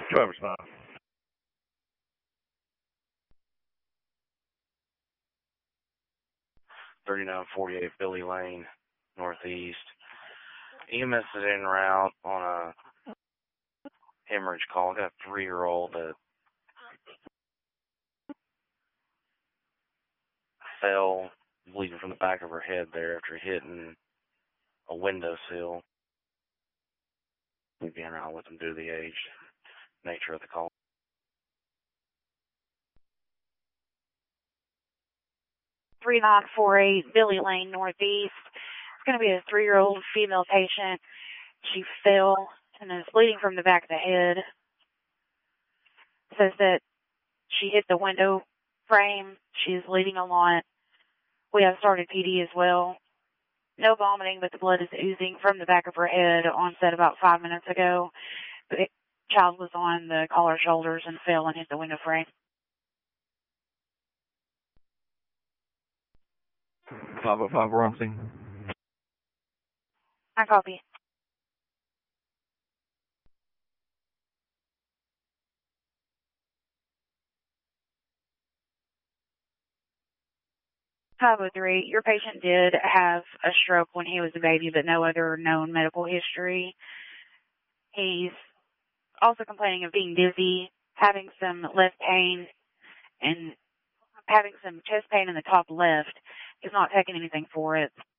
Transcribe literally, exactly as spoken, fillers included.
Driver's five. thirty-nine forty-eight Billy Lane, Northeast. E M S is en route on a hemorrhage call. I got a three-year-old that fell, bleeding from the back of her head there after hitting a windowsill. We'll be en route with them due to the age, nature of the call. three nine four eight Billy Lane, Northeast. It's going to be a three-year-old female patient. She fell and is bleeding from the back of the head. Says that she hit the window frame. She's bleeding a lot. We have started P D as well. No vomiting, but the blood is oozing from the back of her head. Onset about five minutes ago. The child was on the collar shoulders and fell and hit the window frame. five oh five, we're on scene. I copy. five oh three, your patient did have a stroke when he was a baby, but no other known medical history. He's also complaining of being dizzy, having some left pain, and having some chest pain in the top left. He's not taking anything for it.